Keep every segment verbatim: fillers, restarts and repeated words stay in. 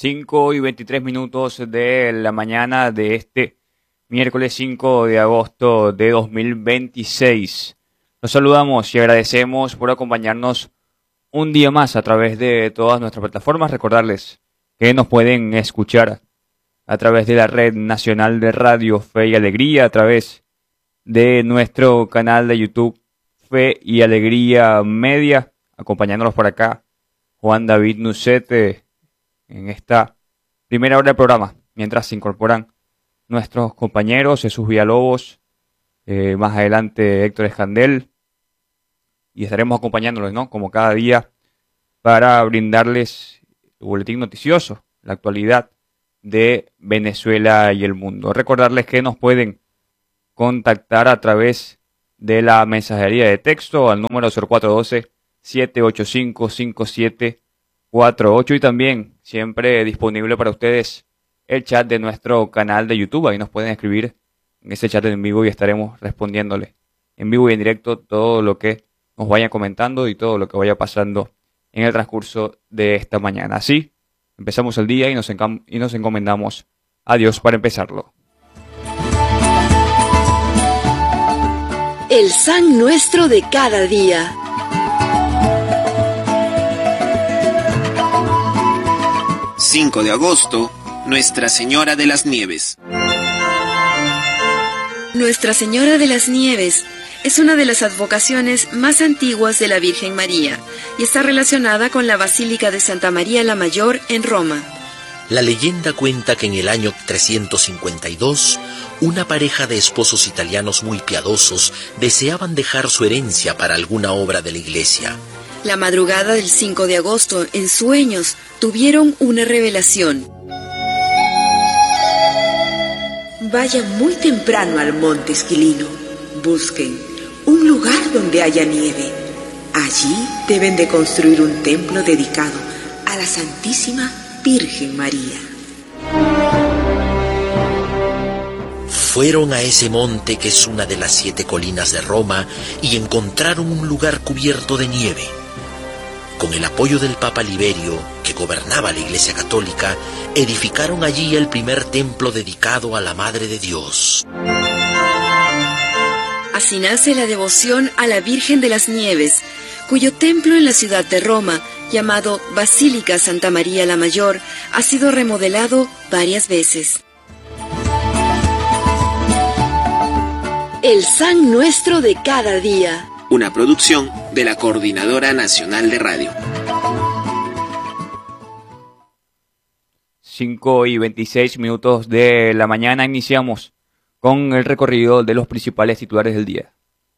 cinco y veintitrés minutos de la mañana de este miércoles cinco de agosto de dos mil veintiséis. Los saludamos y agradecemos por acompañarnos un día más a través de todas nuestras plataformas. Recordarles que nos pueden escuchar a través de la Red Nacional de Radio Fe y Alegría, a través de nuestro canal de YouTube Fe y Alegría Media, acompañándonos por acá Juan David Nucete en esta primera hora del programa, mientras se incorporan nuestros compañeros Jesús Villalobos, eh, más adelante Héctor Escandel, y estaremos acompañándolos, ¿no?, como cada día, para brindarles el boletín noticioso, la actualidad de Venezuela y el mundo. Recordarles que nos pueden contactar a través de la mensajería de texto al número cero cuatro uno dos, siete ocho cinco, cinco siete cuatro ocho, y también siempre disponible para ustedes el chat de nuestro canal de YouTube. Ahí nos pueden escribir en ese chat en vivo y estaremos respondiéndole en vivo y en directo todo lo que nos vayan comentando y todo lo que vaya pasando en el transcurso de esta mañana. Así empezamos el día y nos, encom- y nos encomendamos a Dios para empezarlo. El San Nuestro de cada día. cinco de agosto, Nuestra Señora de las Nieves. Nuestra Señora de las Nieves es una de las advocaciones más antiguas de la Virgen María y está relacionada con la Basílica de Santa María la Mayor en Roma. La leyenda cuenta que en el año trescientos cincuenta y dos, una pareja de esposos italianos muy piadosos deseaban dejar su herencia para alguna obra de la iglesia. La madrugada del cinco de agosto, en sueños, tuvieron una revelación. Vayan muy temprano al monte Esquilino. Busquen un lugar donde haya nieve. Allí deben de construir un templo dedicado a la Santísima Virgen María. Fueron a ese monte, que es una de las siete colinas de Roma, y encontraron un lugar cubierto de nieve. Con el apoyo del Papa Liberio, que gobernaba la Iglesia Católica, edificaron allí el primer templo dedicado a la Madre de Dios. Así nace la devoción a la Virgen de las Nieves, cuyo templo en la ciudad de Roma, llamado Basílica Santa María la Mayor, ha sido remodelado varias veces. El San Nuestro de cada día. Una producción de la Coordinadora Nacional de Radio. cinco y veintiséis minutos de la mañana iniciamos con el recorrido de los principales titulares del día.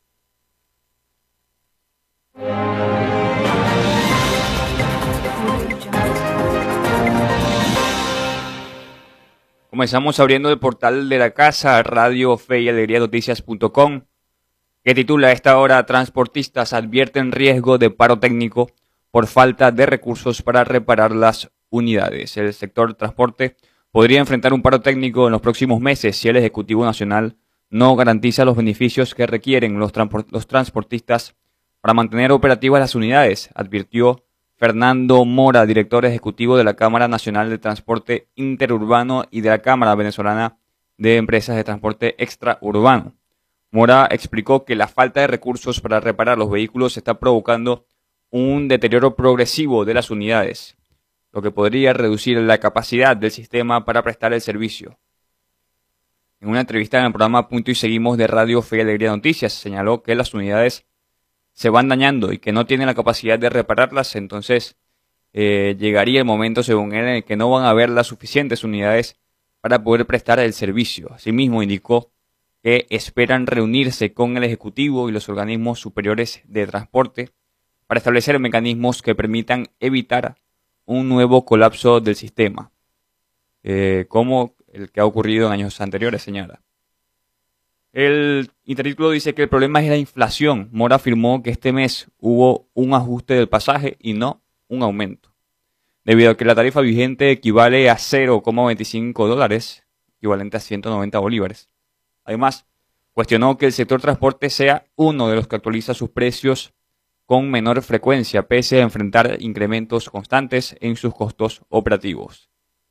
Comenzamos abriendo el portal de la casa, Radio Fe y Alegría Noticias punto com, que titula a esta hora: transportistas advierten riesgo de paro técnico por falta de recursos para reparar las unidades. El sector transporte podría enfrentar un paro técnico en los próximos meses si el Ejecutivo Nacional no garantiza los beneficios que requieren los, transport- los transportistas para mantener operativas las unidades, advirtió Fernando Mora, director ejecutivo de la Cámara Nacional de Transporte Interurbano y de la Cámara Venezolana de Empresas de Transporte Extraurbano. Mora explicó que la falta de recursos para reparar los vehículos está provocando un deterioro progresivo de las unidades, lo que podría reducir la capacidad del sistema para prestar el servicio. En una entrevista en el programa Punto y Seguimos de Radio Fe y Alegría Noticias, señaló que las unidades se van dañando y que no tienen la capacidad de repararlas, entonces eh, llegaría el momento, según él, en el que no van a haber las suficientes unidades para poder prestar el servicio. Asimismo, indicó que esperan reunirse con el Ejecutivo y los organismos superiores de transporte para establecer mecanismos que permitan evitar un nuevo colapso del sistema, eh, como el que ha ocurrido en años anteriores, señala. El intertítulo dice que el problema es la inflación. Mora afirmó que este mes hubo un ajuste del pasaje y no un aumento, debido a que la tarifa vigente equivale a cero coma veinticinco dólares, equivalente a ciento noventa bolívares. Además, cuestionó que el sector transporte sea uno de los que actualiza sus precios con menor frecuencia, pese a enfrentar incrementos constantes en sus costos operativos.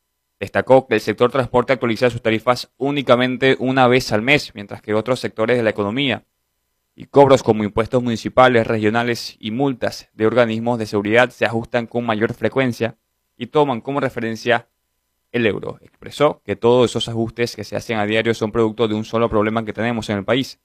Destacó que el sector transporte actualiza sus tarifas únicamente una vez al mes, mientras que otros sectores de la economía y cobros como impuestos municipales, regionales y multas de organismos de seguridad se ajustan con mayor frecuencia y toman como referencia el euro. Expresó que todos esos ajustes que se hacen a diario son producto de un solo problema que tenemos en el país,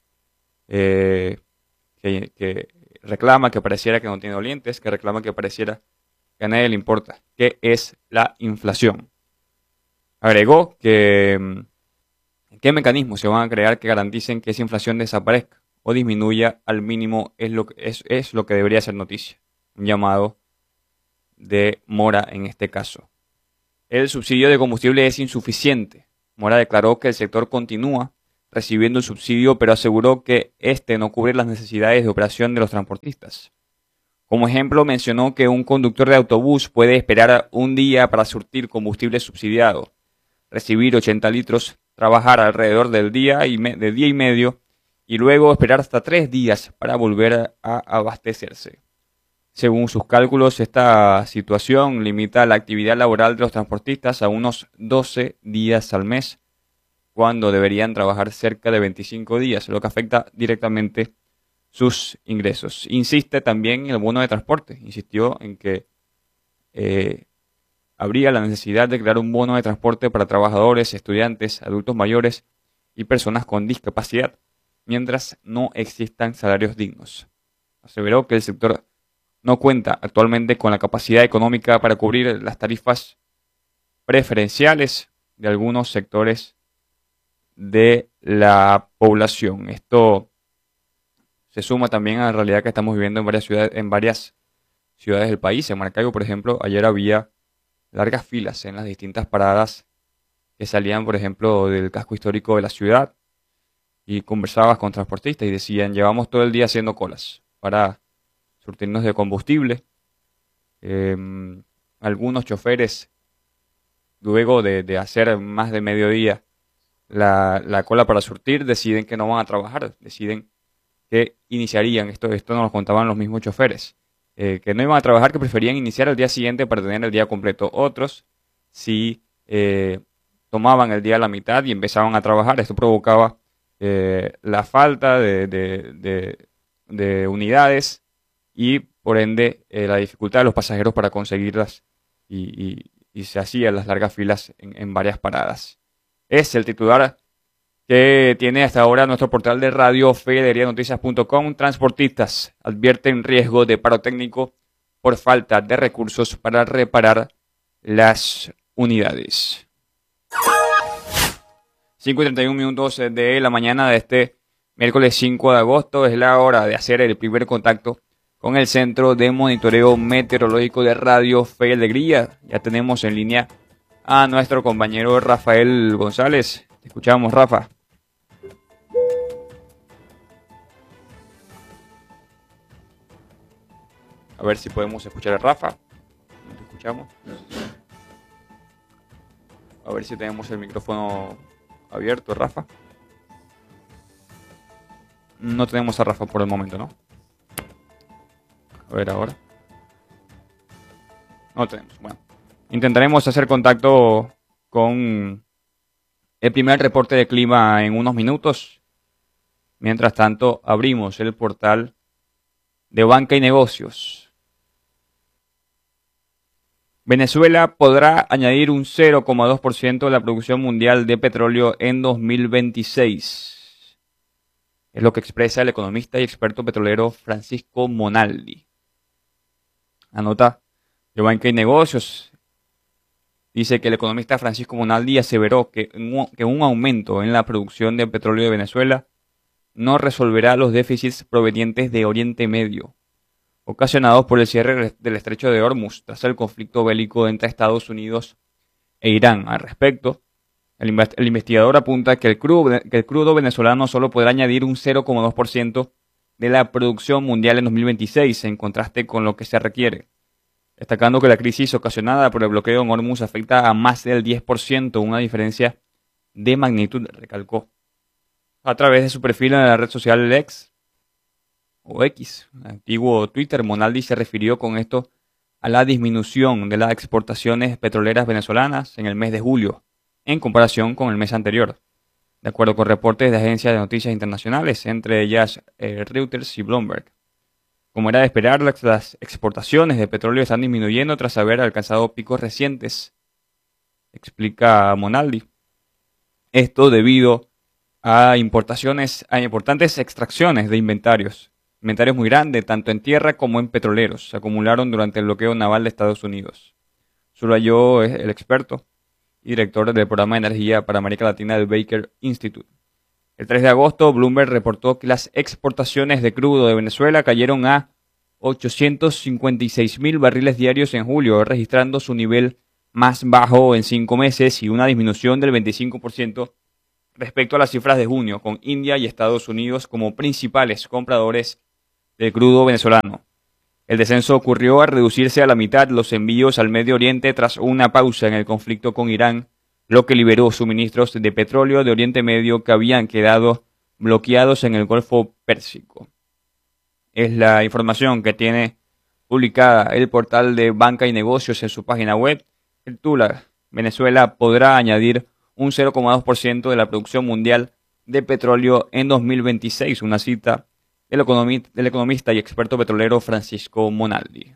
eh, que, que reclama que pareciera que no tiene dolientes, que reclama que pareciera que a nadie le importa, que es la inflación. Agregó que qué mecanismos se van a crear que garanticen que esa inflación desaparezca o disminuya al mínimo es lo que, es, es lo que debería ser noticia. Un llamado de Mora en este caso. El subsidio de combustible es insuficiente. Mora declaró que el sector continúa recibiendo el subsidio, pero aseguró que este no cubre las necesidades de operación de los transportistas. Como ejemplo, mencionó que un conductor de autobús puede esperar un día para surtir combustible subsidiado, recibir ochenta litros, trabajar alrededor del día y, me, de día y medio y luego esperar hasta tres días para volver a abastecerse. Según sus cálculos, esta situación limita la actividad laboral de los transportistas a unos doce días al mes, cuando deberían trabajar cerca de veinticinco días, lo que afecta directamente sus ingresos. Insiste también en el bono de transporte. Insistió en que eh, habría la necesidad de crear un bono de transporte para trabajadores, estudiantes, adultos mayores y personas con discapacidad, mientras no existan salarios dignos. Aseveró que el sector no cuenta actualmente con la capacidad económica para cubrir las tarifas preferenciales de algunos sectores de la población. Esto se suma también a la realidad que estamos viviendo en varias ciudades, en varias ciudades del país. En Maracaibo, por ejemplo, ayer había largas filas en las distintas paradas que salían, por ejemplo, del casco histórico de la ciudad, y conversabas con transportistas y decían, llevamos todo el día haciendo colas para surtirnos de combustible. Eh, algunos choferes, luego de, de hacer más de mediodía la, la cola para surtir, deciden que no van a trabajar, deciden que iniciarían, esto, esto nos lo contaban los mismos choferes, eh, que no iban a trabajar, que preferían iniciar el día siguiente para tener el día completo. Otros sí eh, tomaban el día a la mitad y empezaban a trabajar. Esto provocaba eh, la falta de, de, de, de unidades y por ende eh, la dificultad de los pasajeros para conseguirlas, y, y, y se hacían las largas filas en, en varias paradas. Es el titular que tiene hasta ahora nuestro portal de radio fe y alegría noticias punto com. Transportistas advierten riesgo de paro técnico por falta de recursos para reparar las unidades. cinco y treinta y uno minutos de la mañana de este miércoles cinco de agosto. Es la hora de hacer el primer contacto con el Centro de Monitoreo Meteorológico de Radio Fe y Alegría. Ya tenemos en línea a nuestro compañero Rafael González. Te escuchamos, Rafa. A ver si podemos escuchar a Rafa. ¿No te escuchamos? A ver si tenemos el micrófono abierto, Rafa. No tenemos a Rafa por el momento, ¿no? A ver ahora. No tenemos. Bueno, intentaremos hacer contacto con el primer reporte de clima en unos minutos. Mientras tanto, abrimos el portal de Banca y Negocios. Venezuela podrá añadir un cero coma dos por ciento de la producción mundial de petróleo en dos mil veintiséis. Es lo que expresa el economista y experto petrolero Francisco Monaldi. Anota de Banca y Negocios. Dice que el economista Francisco Monaldi aseveró que un, que un aumento en la producción de petróleo de Venezuela no resolverá los déficits provenientes de Oriente Medio, ocasionados por el cierre del estrecho de Hormuz tras el conflicto bélico entre Estados Unidos e Irán. Al respecto, el, invest el investigador apunta que el, crudo, que el crudo venezolano solo podrá añadir un cero coma dos por ciento de la producción mundial en dos mil veintiséis, en contraste con lo que se requiere, destacando que la crisis ocasionada por el bloqueo en Hormuz afecta a más del diez por ciento, una diferencia de magnitud, recalcó. A través de su perfil en la red social X, o X, antiguo Twitter, Monaldi se refirió con esto a la disminución de las exportaciones petroleras venezolanas en el mes de julio, en comparación con el mes anterior, de acuerdo con reportes de agencias de noticias internacionales, entre ellas eh, Reuters y Bloomberg. Como era de esperar, las, las exportaciones de petróleo están disminuyendo tras haber alcanzado picos recientes, explica Monaldi. Esto debido a importaciones, a importantes extracciones de inventarios. Inventarios muy grandes, tanto en tierra como en petroleros, se acumularon durante el bloqueo naval de Estados Unidos. Subrayó el experto y director del programa de energía para América Latina del Baker Institute. El tres de agosto, Bloomberg reportó que las exportaciones de crudo de Venezuela cayeron a ochocientos cincuenta y seis mil barriles diarios en julio, registrando su nivel más bajo en cinco meses y una disminución del veinticinco por ciento respecto a las cifras de junio, con India y Estados Unidos como principales compradores del crudo venezolano. El descenso ocurrió al reducirse a la mitad los envíos al Medio Oriente tras una pausa en el conflicto con Irán, lo que liberó suministros de petróleo de Oriente Medio que habían quedado bloqueados en el Golfo Pérsico. Es la información que tiene publicada el portal de Banca y Negocios en su página web. El titular: Venezuela podrá añadir un cero coma dos por ciento de la producción mundial de petróleo en dos mil veintiséis, una cita del economista, del economista y experto petrolero Francisco Monaldi.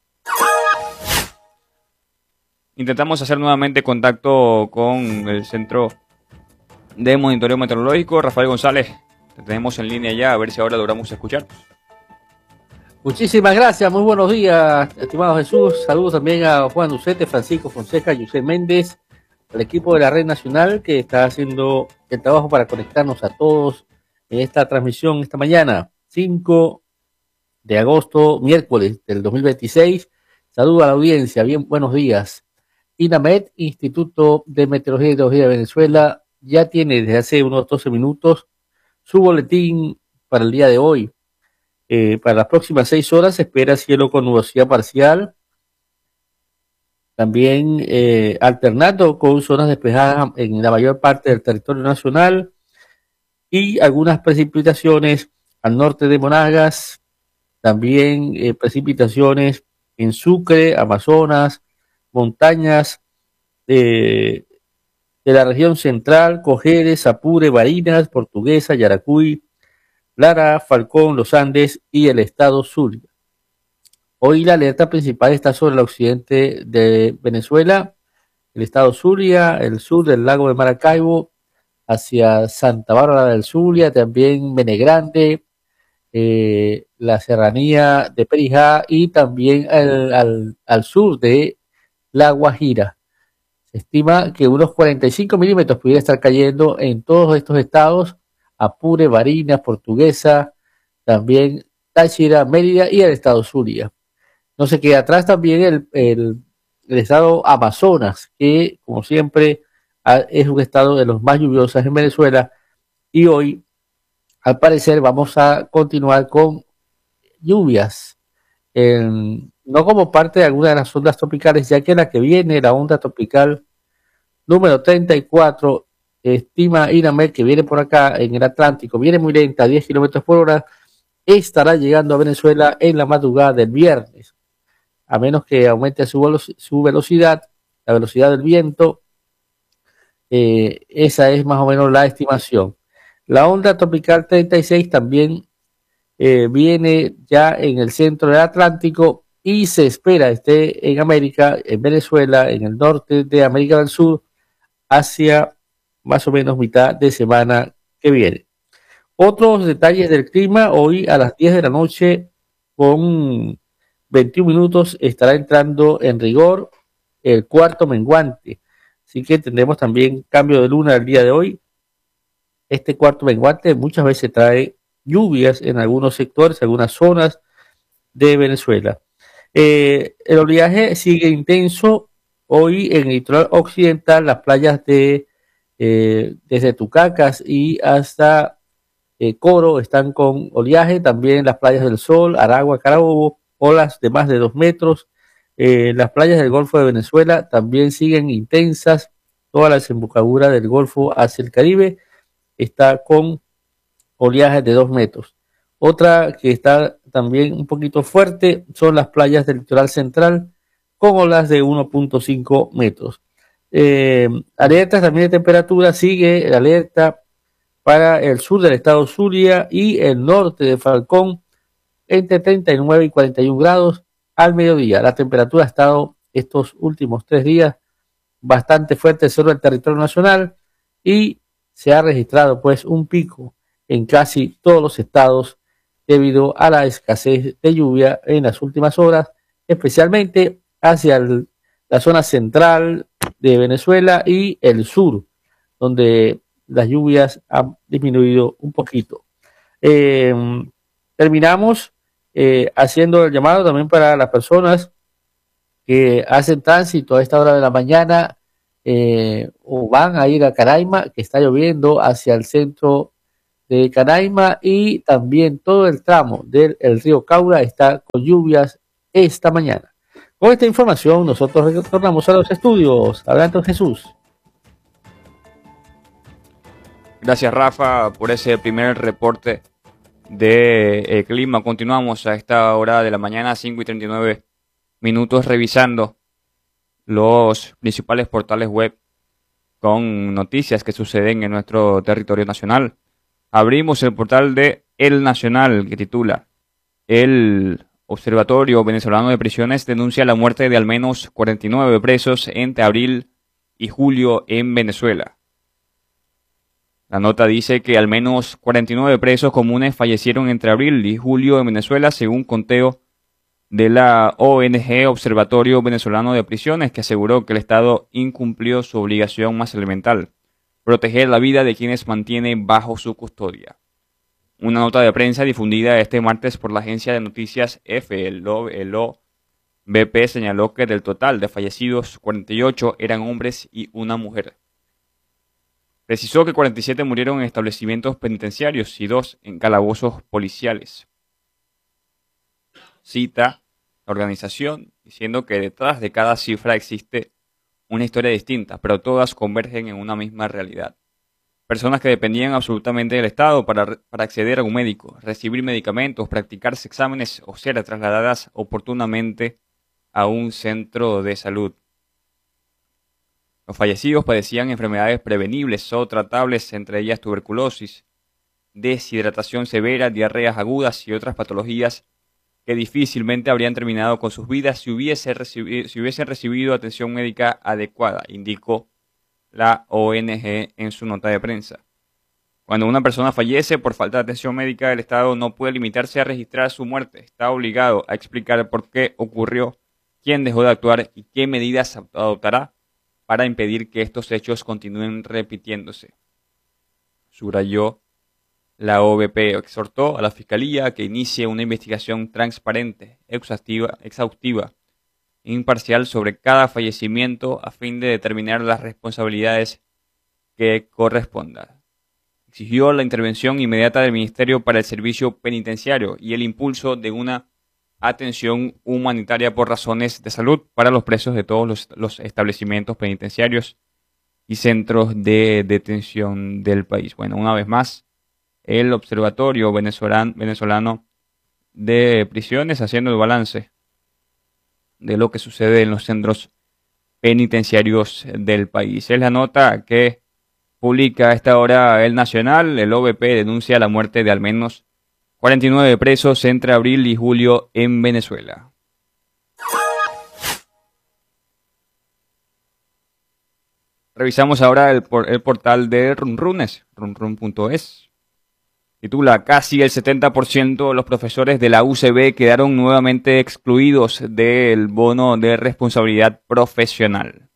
Intentamos hacer nuevamente contacto con el Centro de Monitoreo Meteorológico. Rafael González, te tenemos en línea ya, a ver si ahora logramos escuchar. Muchísimas gracias, muy buenos días, estimado Jesús. Saludos también a Juan Ducete, Francisco Fonseca, José Méndez, al equipo de la Red Nacional que está haciendo el trabajo para conectarnos a todos en esta transmisión esta mañana, cinco de agosto, miércoles del dos mil veintiséis. Saludo a la audiencia, bien, buenos días. INAMED, Instituto de Meteorología y Hidrología de Venezuela, ya tiene desde hace unos doce minutos su boletín para el día de hoy. Eh, para las próximas seis horas se espera cielo con nubosidad parcial, también eh, alternando con zonas despejadas en la mayor parte del territorio nacional y algunas precipitaciones al norte de Monagas, también eh, precipitaciones en Sucre, Amazonas, montañas eh, de la región central, Cojedes, Apure, Barinas, Portuguesa, Yaracuy, Lara, Falcón, Los Andes y el estado Zulia. Hoy la alerta principal está sobre el occidente de Venezuela, el estado Zulia, el sur del lago de Maracaibo, hacia Santa Bárbara del Zulia, también Menegrande, eh, la serranía de Perijá y también al, al, al sur de La Guajira. Se estima que unos cuarenta y cinco milímetros pudiera estar cayendo en todos estos estados: Apure, Barinas, Portuguesa, también Táchira, Mérida y el estado Zulia. No se queda atrás también el, el, el estado Amazonas, que como siempre es un estado de los más lluviosos en Venezuela, y hoy al parecer vamos a continuar con lluvias, en, no como parte de alguna de las ondas tropicales, ya que la que viene, la onda tropical número treinta y cuatro, estima INAMED que viene por acá en el Atlántico, viene muy lenta, a diez kilómetros por hora, estará llegando a Venezuela en la madrugada del viernes, a menos que aumente su, velo- su velocidad, la velocidad del viento. Eh, esa es más o menos la estimación. La onda tropical treinta y seis también eh, viene ya en el centro del Atlántico y se espera esté en América, en Venezuela, en el norte de América del Sur, hacia más o menos mitad de semana que viene. Otros detalles del clima: hoy a las diez de la noche con veintiún minutos estará entrando en rigor el cuarto menguante, así que tendremos también cambio de luna el día de hoy. Este cuarto menguante muchas veces trae lluvias en algunos sectores, algunas zonas de Venezuela. Eh, el oleaje sigue intenso hoy en el litoral occidental, las playas de eh, desde Tucacas y hasta eh, Coro están con oleaje, también las playas del Sol, Aragua, Carabobo, olas de más de dos metros. Eh, las playas del Golfo de Venezuela también siguen intensas, toda la desembocadura del Golfo hacia el Caribe está con oleaje de dos metros. Otra que está también un poquito fuerte son las playas del litoral central, con olas de uno punto cinco metros. Eh, alertas también de temperatura, sigue la alerta para el sur del estado Zulia y el norte de Falcón entre treinta y nueve y cuarenta y uno grados al mediodía. La temperatura ha estado estos últimos tres días bastante fuerte sobre el territorio nacional y se ha registrado pues un pico en casi todos los estados debido a la escasez de lluvia en las últimas horas, especialmente hacia el, la zona central de Venezuela y el sur, donde las lluvias han disminuido un poquito. Eh, terminamos eh, haciendo el llamado también para las personas que hacen tránsito a esta hora de la mañana eh, o van a ir a Canaima, que está lloviendo hacia el centro de Canaima, y también todo el tramo del el río Caura está con lluvias esta mañana. Con esta información nosotros retornamos a los estudios. Adelante, Jesús. Gracias, Rafa, por ese primer reporte de eh, clima. Continuamos a esta hora de la mañana, cinco y treinta y nueve minutos, revisando los principales portales web con noticias que suceden en nuestro territorio nacional. Abrimos el portal de El Nacional, que titula: El Observatorio Venezolano de Prisiones denuncia la muerte de al menos cuarenta y nueve presos entre abril y julio en Venezuela. La nota dice que al menos cuarenta y nueve presos comunes fallecieron entre abril y julio en Venezuela, según conteo de la O N G Observatorio Venezolano de Prisiones, que aseguró que el Estado incumplió su obligación más elemental: proteger la vida de quienes mantiene bajo su custodia. Una nota de prensa difundida este martes por la agencia de noticias EFE, el O B P, señaló que del total de fallecidos, cuarenta y ocho eran hombres y una mujer. Precisó que cuarenta y siete murieron en establecimientos penitenciarios y dos en calabozos policiales. Cita la organización diciendo que detrás de cada cifra existe una historia distinta, pero todas convergen en una misma realidad. Personas que dependían absolutamente del Estado para, para acceder a un médico, recibir medicamentos, practicarse exámenes o ser trasladadas oportunamente a un centro de salud. Los fallecidos padecían enfermedades prevenibles o tratables, entre ellas tuberculosis, deshidratación severa, diarreas agudas y otras patologías que difícilmente habrían terminado con sus vidas si, hubiese recibi- si hubiesen recibido atención médica adecuada, indicó la O N G en su nota de prensa. Cuando una persona fallece por falta de atención médica, el Estado no puede limitarse a registrar su muerte. Está obligado a explicar por qué ocurrió, quién dejó de actuar y qué medidas adoptará para impedir que estos hechos continúen repitiéndose. Subrayó la O B P. Exhortó a la Fiscalía a que inicie una investigación transparente, exhaustiva, exhaustiva e imparcial sobre cada fallecimiento a fin de determinar las responsabilidades que correspondan. Exigió la intervención inmediata del Ministerio para el Servicio Penitenciario y el impulso de una atención humanitaria por razones de salud para los presos de todos los, los establecimientos penitenciarios y centros de detención del país. Bueno, una vez más, el Observatorio Venezolano, Venezolano de Prisiones haciendo el balance de lo que sucede en los centros penitenciarios del país. Es la nota que publica a esta hora El Nacional. El O B P denuncia la muerte de al menos cuarenta y nueve presos entre abril y julio en Venezuela. Revisamos ahora el, por, el portal de Runrunes, runrun punto es. Titula: casi el setenta por ciento de los profesores de la U C B quedaron nuevamente excluidos del bono de responsabilidad profesional.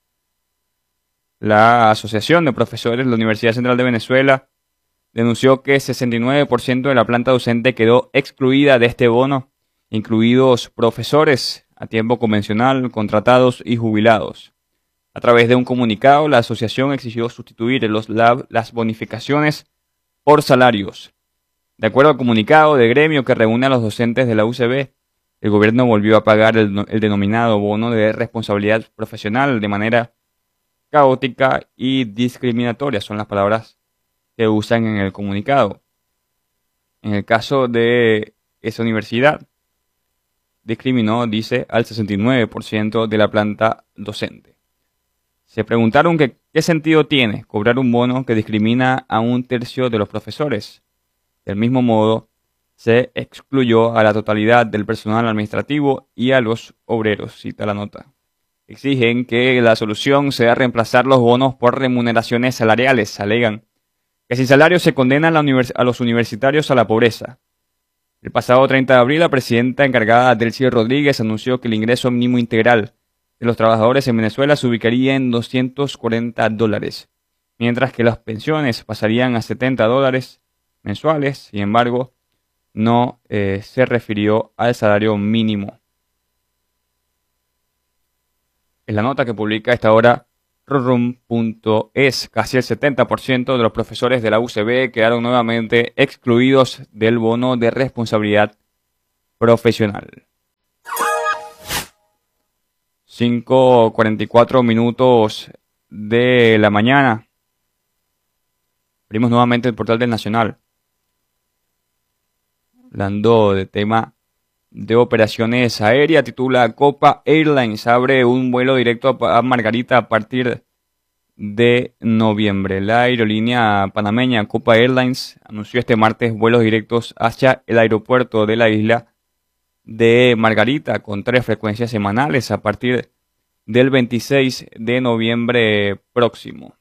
La Asociación de Profesores de la Universidad Central de Venezuela denunció que sesenta y nueve por ciento de la planta docente quedó excluida de este bono, incluidos profesores a tiempo convencional, contratados y jubilados. A través de un comunicado, la asociación exigió sustituir los lab, las bonificaciones por salarios. De acuerdo al comunicado de gremio que reúne a los docentes de la U C B, el gobierno volvió a pagar el, el denominado bono de responsabilidad profesional de manera caótica y discriminatoria, son las palabras que usan en el comunicado. En el caso de esa universidad, discriminó, dice, al sesenta y nueve por ciento de la planta docente. Se preguntaron que, qué sentido tiene cobrar un bono que discrimina a un tercio de los profesores. Del mismo modo, se excluyó a la totalidad del personal administrativo y a los obreros, cita la nota. Exigen que la solución sea reemplazar los bonos por remuneraciones salariales. Alegan que sin salario se condena a, la univers- a los universitarios a la pobreza. El pasado treinta de abril, la presidenta encargada Delcy Rodríguez anunció que el ingreso mínimo integral de los trabajadores en Venezuela se ubicaría en doscientos cuarenta dólares, mientras que las pensiones pasarían a setenta dólares mensuales. Sin embargo, no eh, se refirió al salario mínimo. En la nota que publica a esta hora Rurum punto es, casi el setenta por ciento de los profesores de la U C B quedaron nuevamente excluidos del bono de responsabilidad profesional. cinco cuarenta y cuatro minutos de la mañana. Abrimos nuevamente el portal del Nacional. Hablando de tema de operaciones aéreas, titula Copa Airlines abre un vuelo directo a Margarita a partir de noviembre. La aerolínea panameña Copa Airlines anunció este martes vuelos directos hacia el aeropuerto de la isla de Margarita con tres frecuencias semanales a partir del veintiséis de noviembre próximo.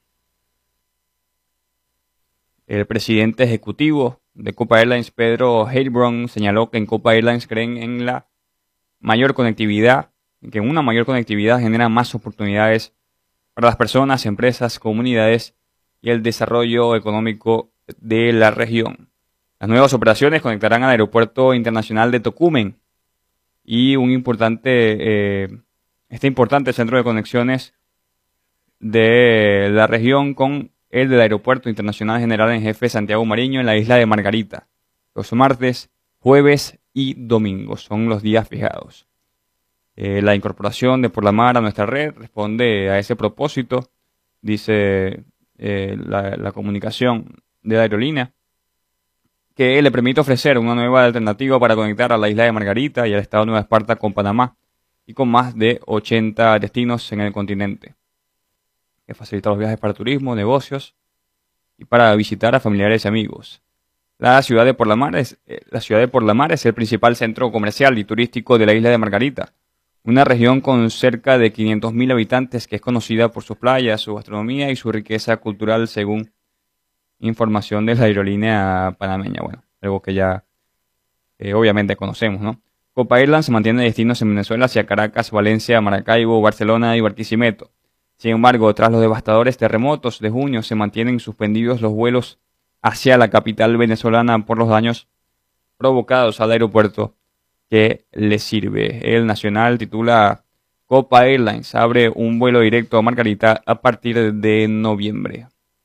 El presidente ejecutivo de Copa Airlines, Pedro Heilbron, señaló que en Copa Airlines creen en la mayor conectividad, que una mayor conectividad genera más oportunidades para las personas, empresas, comunidades y el desarrollo económico de la región. Las nuevas operaciones conectarán al Aeropuerto Internacional de Tocumen y un importante, eh, este importante centro de conexiones de la región con el del Aeropuerto Internacional General en Jefe Santiago Mariño en la isla de Margarita. Los martes, jueves y domingos son los días fijados. Eh, la incorporación de Por la Mar a nuestra red responde a ese propósito, dice eh, la, la comunicación de la aerolínea, que le permite ofrecer una nueva alternativa para conectar a la isla de Margarita y al estado de Nueva Esparta con Panamá y con más de ochenta destinos en el continente, que facilita los viajes para turismo, negocios y para visitar a familiares y amigos. La ciudad de Por la Mar es, eh, la ciudad de Por la Mar es el principal centro comercial y turístico de la isla de Margarita, una región con cerca de quinientos mil habitantes que es conocida por sus playas, su gastronomía y su riqueza cultural, según información de la aerolínea panameña. Bueno, algo que ya eh, obviamente conocemos, ¿no? Copa Airlines mantiene destinos en Venezuela hacia Caracas, Valencia, Maracaibo, Barcelona y Barquisimeto. Sin embargo, tras los devastadores terremotos de junio, se mantienen suspendidos los vuelos hacia la capital venezolana por los daños provocados al aeropuerto que le sirve. El Nacional titula Copa Airlines abre un vuelo directo a Margarita a partir de noviembre.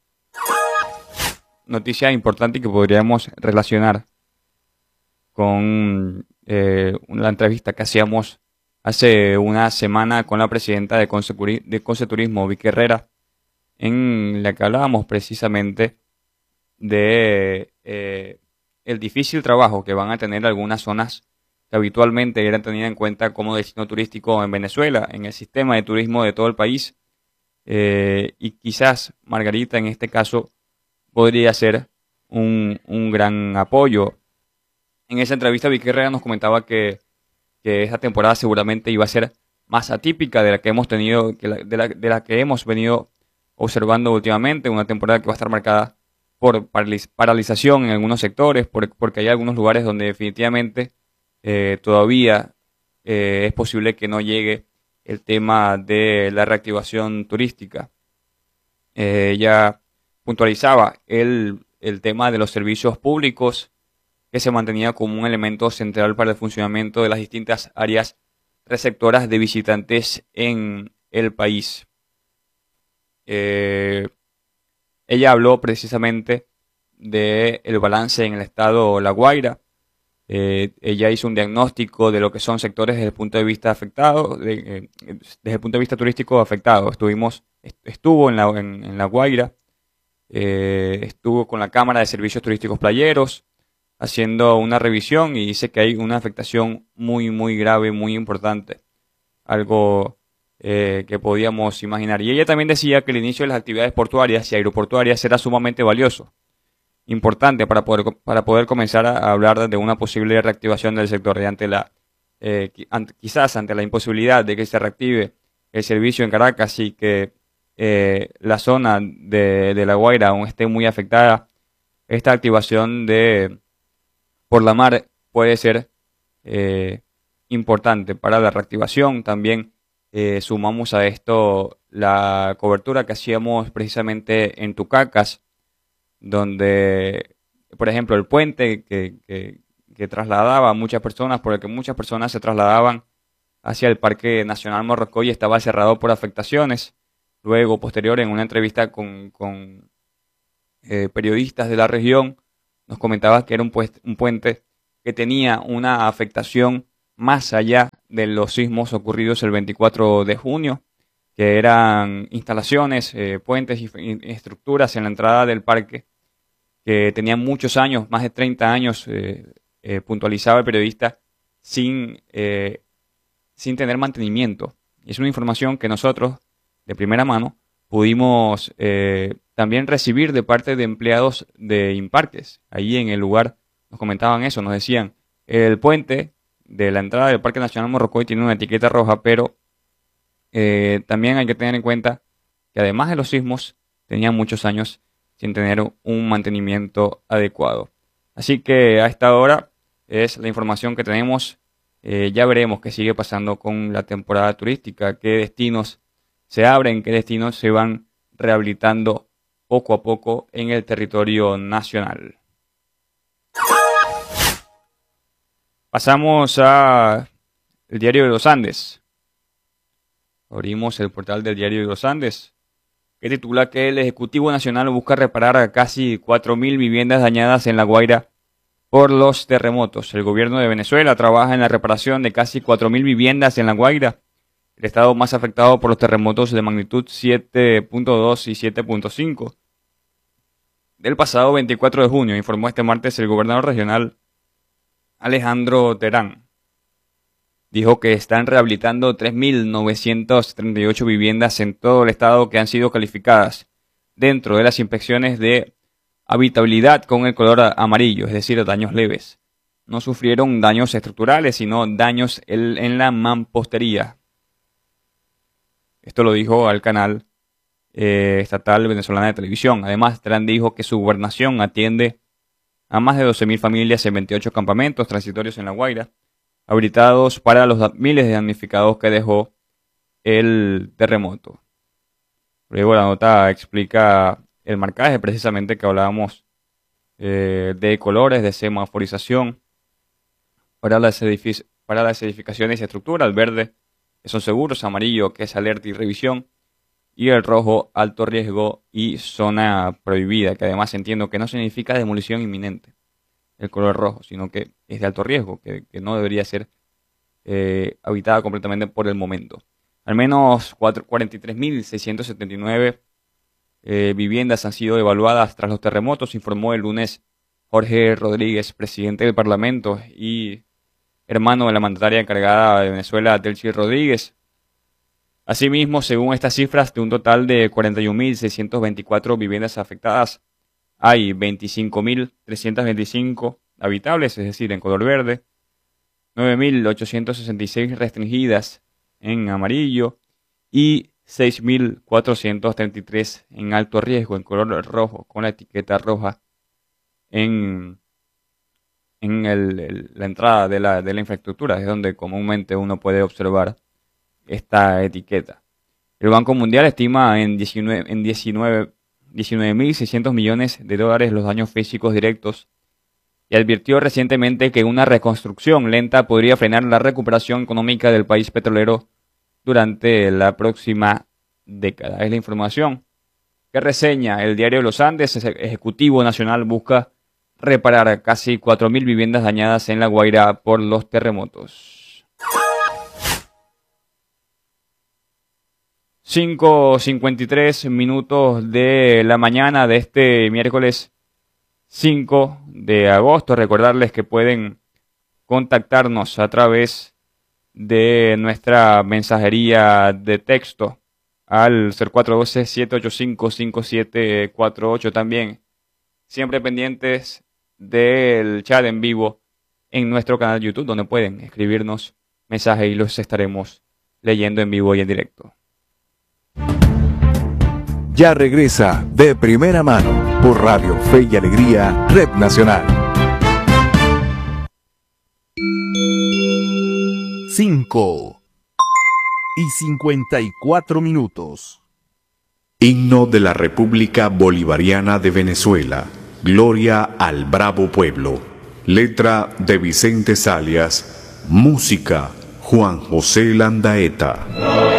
Noticia importante que podríamos relacionar con eh, la entrevista que hacíamos hace una semana con la presidenta de Conce, de Conce Turismo, Vicky Herrera, en la que hablábamos precisamente de eh, el difícil trabajo que van a tener algunas zonas que habitualmente eran tenidas en cuenta como destino turístico en Venezuela, en el sistema de turismo de todo el país, eh, y quizás Margarita en este caso podría ser un, un gran apoyo. En esa entrevista Vicky Herrera nos comentaba que, que esta temporada seguramente iba a ser más atípica de la que hemos tenido, que la, de, la, de la que hemos venido observando últimamente, una temporada que va a estar marcada por paraliz paralización en algunos sectores, por, porque hay algunos lugares donde definitivamente eh, todavía eh, es posible que no llegue el tema de la reactivación turística. Eh, ella puntualizaba el, el tema de los servicios públicos, que se mantenía como un elemento central para el funcionamiento de las distintas áreas receptoras de visitantes en el país. Eh, ella habló precisamente del balance en el estado La Guaira. Eh, ella hizo un diagnóstico de lo que son sectores desde el punto de vista afectado, de, eh, desde el punto de vista turístico afectado. Estuvimos, estuvo en la, en, en La Guaira, eh, estuvo con la Cámara de Servicios Turísticos Playeros, haciendo una revisión y dice que hay una afectación muy, muy grave, muy importante. Algo eh, que podíamos imaginar. Y ella también decía que el inicio de las actividades portuarias y aeroportuarias será sumamente valioso, importante para poder, para poder comenzar a hablar de una posible reactivación del sector. Y ante la, eh, quizás ante la imposibilidad de que se reactive el servicio en Caracas y que eh, la zona de, de La Guaira aún esté muy afectada, esta activación de por la mar puede ser eh, importante para la reactivación. También eh, sumamos a esto la cobertura que hacíamos precisamente en Tucacas, donde, por ejemplo, el puente que, que, que trasladaba a muchas personas, por el que muchas personas se trasladaban hacia el Parque Nacional Morrocoy, estaba cerrado por afectaciones. Luego, posterior, en una entrevista con, con eh, periodistas de la región, nos comentaba que era un, pues, un puente que tenía una afectación más allá de los sismos ocurridos el veinticuatro de junio, que eran instalaciones, eh, puentes y, y estructuras en la entrada del parque que tenían muchos años, más de treinta años, eh, eh, puntualizaba el periodista, sin, eh, sin tener mantenimiento. Y es una información que nosotros, de primera mano, pudimos eh, también recibir de parte de empleados de Imparques. Ahí en el lugar nos comentaban eso, nos decían, el puente de la entrada del Parque Nacional Morrocoy tiene una etiqueta roja, pero eh, también hay que tener en cuenta que además de los sismos, tenían muchos años sin tener un mantenimiento adecuado. Así que a esta hora es la información que tenemos. Eh, ya veremos qué sigue pasando con la temporada turística, qué destinos se abren, qué destinos se van rehabilitando poco a poco en el territorio nacional. Pasamos a el Diario de los Andes. Abrimos el portal del Diario de los Andes, que titula que el Ejecutivo Nacional busca reparar a casi cuatro mil viviendas dañadas en La Guaira por los terremotos. El gobierno de Venezuela trabaja en la reparación de casi cuatro mil viviendas en La Guaira, el estado más afectado por los terremotos de magnitud siete punto dos y siete punto cinco del pasado veinticuatro de junio, informó este martes el gobernador regional Alejandro Terán. Dijo que están rehabilitando tres mil novecientas treinta y ocho viviendas en todo el estado que han sido calificadas dentro de las inspecciones de habitabilidad con el color amarillo, es decir, daños leves. No sufrieron daños estructurales, sino daños en la mampostería. Esto lo dijo al canal eh, estatal venezolana de televisión. Además, Terán dijo que su gobernación atiende a más de doce mil familias en veintiocho campamentos transitorios en La Guaira, habilitados para los miles de damnificados que dejó el terremoto. Luego la nota explica el marcaje precisamente que hablábamos eh, de colores, de semaforización para las, edific para las edificaciones y estructuras. El verde, que son seguros, amarillo, que es alerta y revisión, y el rojo, alto riesgo y zona prohibida, que además entiendo que no significa demolición inminente el color rojo, sino que es de alto riesgo, que, que no debería ser eh, habitada completamente por el momento. Al menos cuarenta y tres mil seiscientas setenta y nueve eh, viviendas han sido evaluadas tras los terremotos, informó el lunes Jorge Rodríguez, presidente del Parlamento y hermano de la mandataria encargada de Venezuela, Delcy Rodríguez. Asimismo, según estas cifras, de un total de cuarenta y un mil seiscientas veinticuatro viviendas afectadas, hay veinticinco mil trescientas veinticinco habitables, es decir, en color verde, nueve mil ochocientas sesenta y seis restringidas en amarillo y seis mil cuatrocientos treinta y tres en alto riesgo, en color rojo, con la etiqueta roja en, en el, el, la entrada de la, de la infraestructura, es donde comúnmente uno puede observar esta etiqueta. El Banco Mundial estima en diecinueve, en diecinueve mil seiscientos millones de dólares los daños físicos directos y advirtió recientemente que una reconstrucción lenta podría frenar la recuperación económica del país petrolero durante la próxima década. Es la información que reseña el Diario de los Andes. El Ejecutivo Nacional busca reparar casi cuatro mil viviendas dañadas en La Guaira por los terremotos. cinco cincuenta y tres minutos de la mañana de este miércoles cinco de agosto. Recordarles que pueden contactarnos a través de nuestra mensajería de texto al cero cuatro uno dos, siete ocho cinco, cinco siete cuatro ocho. También siempre pendientes del chat en vivo en nuestro canal de YouTube, donde pueden escribirnos mensajes y los estaremos leyendo en vivo y en directo. Ya regresa De Primera Mano por Radio Fe y Alegría, Red Nacional. Cinco y cincuenta y cuatro minutos. Himno de la República Bolivariana de Venezuela. Gloria al bravo pueblo. Letra de Vicente Salias. Música Juan José Landaeta.